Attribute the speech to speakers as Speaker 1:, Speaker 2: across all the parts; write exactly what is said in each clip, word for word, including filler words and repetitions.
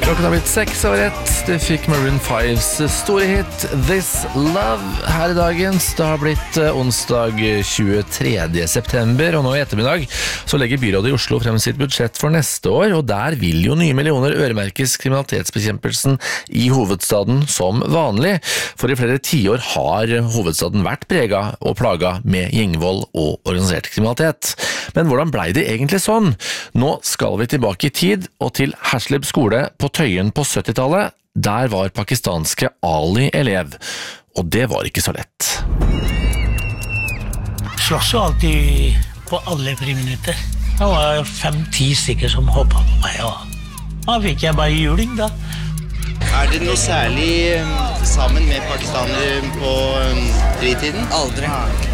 Speaker 1: Klokken har blitt seks over ett. Det fikk Maroon fives store hit This Love her i dagens. Det har blitt onsdag tjuetredje september, og nå i ettermiddag så legger byrådet i Oslo frem sitt budsjett for neste år, og der vil jo nye millioner øremerkes kriminalitetsbekjempelsen i hovedstaden som vanlig. For i flere tiår har hovedstaden vært preget og plaget med gjengvold og organisert kriminalitet. Men hvordan ble det egentlig sånn? Nå skal vi tilbake i tid og til Hersleb skole på Tøyen på syttitallet. Der var pakistanske Ali elev, og det var ikke så lett.
Speaker 2: Slåss jo alltid på alle friminutter. Det var fem-ti stykker som hoppet på meg, og da fikk jeg bare juling da.
Speaker 3: Er det noe særlig sammen med pakistanere på fritiden? Aldri.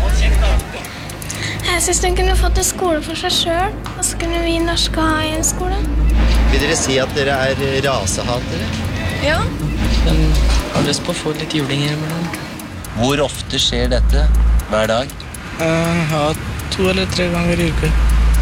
Speaker 4: Jeg synes den kunne fått en skole for seg selv, og så kunne vi norske ha en skole.
Speaker 3: Vil dere si at dere er rasehatere?
Speaker 4: Ja.
Speaker 5: Men har lyst på å få litt julinger med.
Speaker 3: Hvor ofte skjer dette? Hver dag?
Speaker 5: Uh, ja, to eller tre ganger i uke.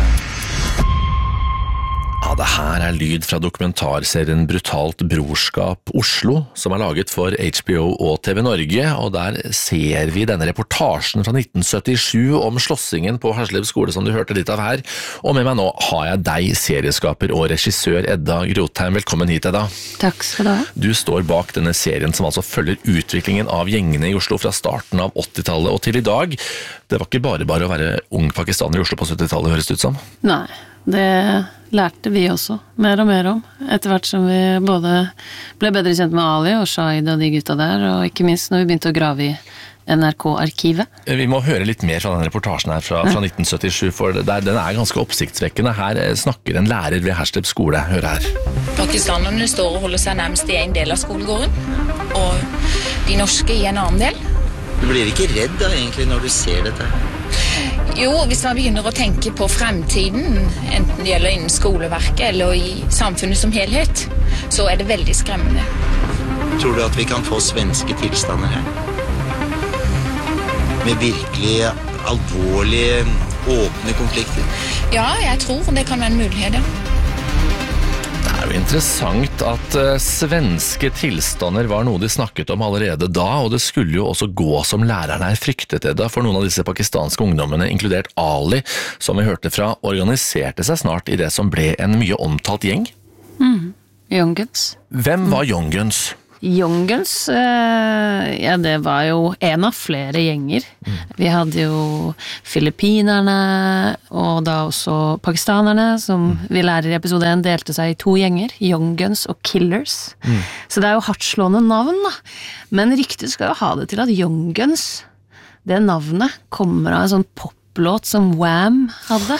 Speaker 1: Ja, det her er lyd fra dokumentarserien Brutalt Brorskap Oslo, som er laget for H B O og T V Norge, og der ser vi denne reportasjen fra nitten syttisju om slåssingen på Hersleb skole, som du hørte litt av her. Og med meg nå har jeg deg, serieskaper og regissør Edda Grotheim. Velkommen hit, Edda.
Speaker 6: Takk skal du ha.
Speaker 1: Du står bak denne serien som altså følger utviklingen av gjengene i Oslo fra starten av åttitallet og til i dag. Det var ikke bare bare å være ung pakistaner i Oslo på syttitallet, høres det ut som?
Speaker 6: Nei, det lærte vi også mer og mer om, etter hvert som vi både ble bedre kjent med Ali og Shahid og de gutta der, og ikke minst når vi begynte å grave i N R K-arkivet.
Speaker 1: Vi må høre litt mer fra den reportasjen her fra, fra nitten syttisju, for der, den er ganske oppsiktsvekkende. Her snakker en lærer ved Hersleb skole. Hør her.
Speaker 7: Pakistanerne står og holder seg nærmest i en del av skolegården, og de norske i en annen del.
Speaker 3: Du blir ikke redd da, egentlig, når du ser dette?
Speaker 7: Jo, hvis man begynner å tenke på fremtiden, enten det gjelder innen skoleverket eller i samfunnet som helhet, så er det veldig skremmende.
Speaker 3: Tror du at vi kan få svenske tilstander her? Med virkelig alvorlige, åpne konflikter?
Speaker 7: Ja, jeg tror det kan være en mulighet, ja.
Speaker 1: Det er jo interessant at uh, svenske tilstander var noe de snakket om allerede da, og det skulle jo også gå som lærerne her fryktet det da, for noen av disse pakistanske ungdommene, inkludert Ali, som vi hørte fra, organiserte seg snart i det som ble en mye omtalt gjeng.
Speaker 6: Mm. Young Guns.
Speaker 1: Hvem var Young Guns?
Speaker 6: Young Guns, eh, ja, det var jo en av flere gjenger. Mm. Vi hadde jo filippinerne, og da også pakistanerne, som mm. vi lærer i episode én, delte seg i to gjenger, Young Guns og Killers. Mm. Så det er jo hardtslående navn, da. Men ryktet skal jo ha det til at Young Guns, det navnet kommer av en sånn pop låt som Wham hadde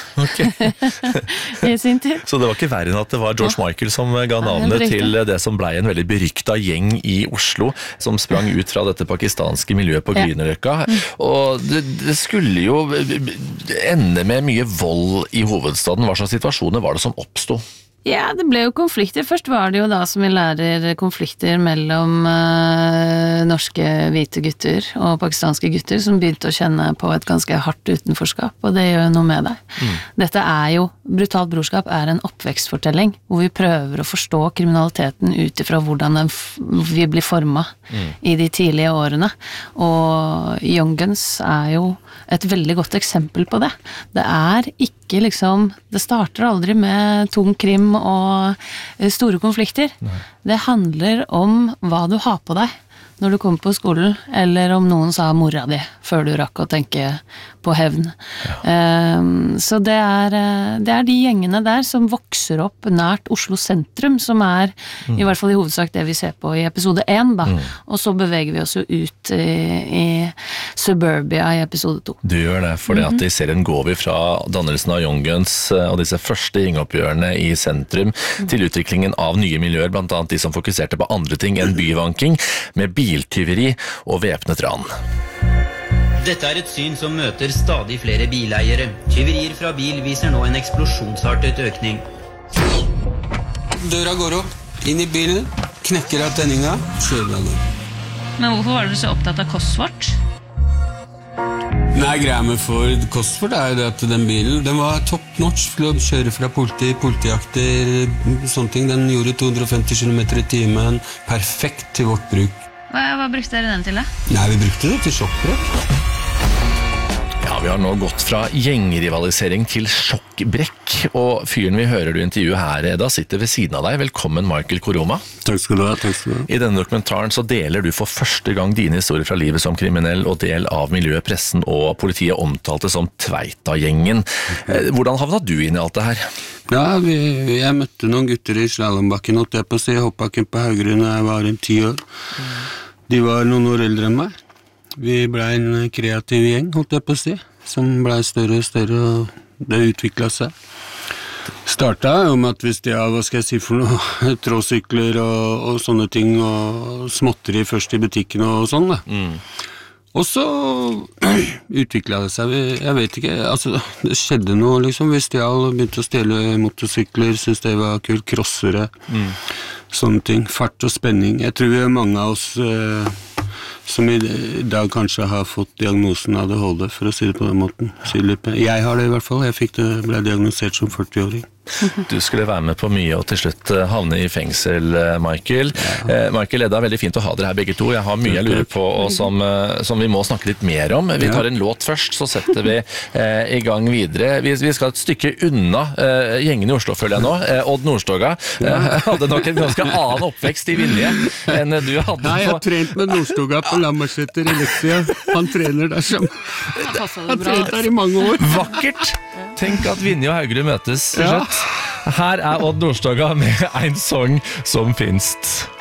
Speaker 6: i sin tid.
Speaker 1: Så det var ikke verre enn at det var George ja. Michael som ga navnet ja, til det som ble en veldig berykta gjeng i Oslo, som sprang ut fra dette pakistanske miljøet på Grünerløkka. Ja. Mm. Og det, det skulle jo ende med mye vold i hovedstaden. Hva slags situasjoner var det som oppstod?
Speaker 6: Ja, det ble jo konflikter. Først var det jo da som vi lærer konflikter mellom uh, norske hvite gutter og pakistanske gutter som begynte å kjenne på et ganske hardt utenforskap, og det gjør noe med deg. Mm. Dette er jo, Brutalt brorskap er en oppvekstfortelling hvor vi prøver å forstå kriminaliteten ut ifra hvordan den f- vi blir formet mm. i de tidlige årene. Og Young Guns er jo et veldig godt eksempel på det. Det er ikke liksom, det starter aldri med tung krim og store konflikter. Nei. Det handler om hva du har på deg når du kommer på skolen, eller om noen sa mora di før du rakk å tenke på hevn. Ja. Um, så det er, det er de gjengene der som vokser opp nært Oslo sentrum, som er mm. i hvert fall i hovedsak det vi ser på i episode én, da. Mm. Og så beveger vi oss jo ut i, i Suburbia i episode to.
Speaker 1: Du gjør det, fordi mm-hmm. at i serien går vi fra dannelsen av Young Guns og disse første gjengoppgjørene i sentrum mm. til utviklingen av nye miljøer, blant annet de som fokuserte på andre ting enn byvanking, med biltyveri og væpnet ran.
Speaker 8: Dette er et syn som møter stadig flere bileiere. Tyverier fra bil viser nå en eksplosjonsartet økning.
Speaker 9: Døra går opp, inn i bilen, knekker av tenninga, kjører av den.
Speaker 6: Men hvorfor var du så opptatt av kostsvart?
Speaker 9: Nei, greia med Ford Cosworth er jo det at den bilen, den var top notch for å kjøre fra politi, politiakter, sånne ting. Den gjorde to hundre og femti kilometer i timen, perfekt til vårt bruk.
Speaker 6: Hva, hva brukte dere den til da?
Speaker 9: Nei, vi brukte det til sjokkbrekk.
Speaker 1: Ja, vi har nå gått fra gjengrivalisering til sjokkbrekk, og fyren vi hører du intervjue her, Eda, sitter ved siden av deg. Velkommen, Michael Koroma.
Speaker 9: Takk skal du ha, takk skal du ha.
Speaker 1: I denne dokumentaren så deler du for første gang dine historier fra livet som kriminell, og del av miljøet, pressen og politiet omtalte som Tveita-gjengen. Hvordan havna du inn i alt det her?
Speaker 9: Ja, vi, jeg møtte noen gutter i Slalombakken, holdt jeg på å si, hoppbakken på Haugerud når jeg var en ti år. De var noen år eldre enn meg. Vi ble en kreativ gjeng, holdt jeg på å si, som ble større og større, og det utviklet seg. Startet jo med at vi stjal, hva skal jeg si for noe, tråsykler og, og sånne ting, og småtteri først i butikken og sånn da. Mm. Og så utviklet det seg, jeg vet ikke, altså det skjedde noe liksom, vi stjal og begynte å stjele motorsykler, synes det var kult, crossere, mm. sånne ting, fart og spenning. Jeg tror vi er mange av oss... Eh, som i dag kanskje har fått diagnosen A D H D, for å si det på den måten. Jeg har det i hvert fall, jeg fikk det, ble diagnosert som førti-åring.
Speaker 1: Du skulle være med på mye og til slutt havne i fengsel, Michael. Ja. Michael, Edda, veldig fint å ha dere her begge to. Jeg har mye jeg lurer på, og som, som vi må snakke litt mer om. Vi tar en låt først, så setter vi eh, i gang videre. Vi, vi skal et stykke unna eh, gjengen i Oslo, føler jeg nå. Eh, Odd Nordstoga eh, hadde nok en ganske annen oppvekst i Vinje enn du hadde på...
Speaker 9: Nei, jeg har trent med Nordstoga på Lammerseter i Leksia. Han trener der som... Han har trent der i mange år.
Speaker 1: Vakkert! Tenk at Vinje og Haugerud møtes til slutt. Her er Odd Nordstoga med en sang som finst.